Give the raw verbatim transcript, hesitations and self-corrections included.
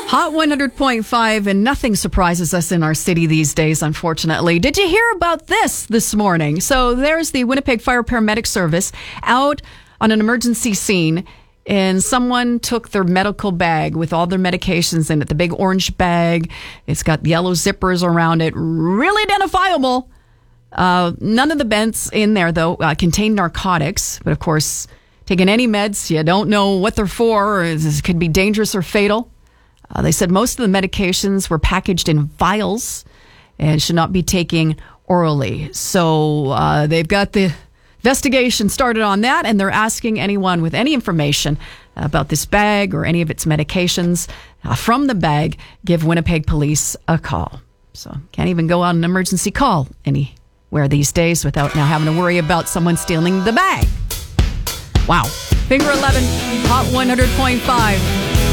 Hot one hundred point five, and nothing surprises us in our city these days, unfortunately. Did you hear about this this morning? So there's the Winnipeg Fire Paramedic Service out on an emergency scene, and someone took their medical bag with all their medications in it, the big orange bag. It's got yellow zippers around it, really identifiable. Uh, none of the bents in there, though, uh, contain narcotics. But, of course, taking any meds, you don't know what they're for. Or this could be dangerous or fatal. Uh, they said most of the medications were packaged in vials and should not be taken orally. So uh, they've got the investigation started on that, and they're asking anyone with any information about this bag or any of its medications uh, from the bag, give Winnipeg Police a call. So can't even go on an emergency call anywhere these days without now having to worry about someone stealing the bag. Wow. Finger eleven, Hot one hundred point five.